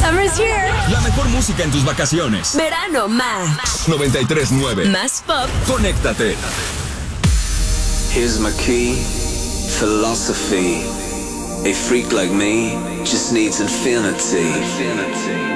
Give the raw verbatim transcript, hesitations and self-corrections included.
Summer's here. La mejor música en tus vacaciones. Verano Max. noventa y tres punto nueve. Más pop. Conéctate. Here's my key, philosophy. A freak like me just needs infinity.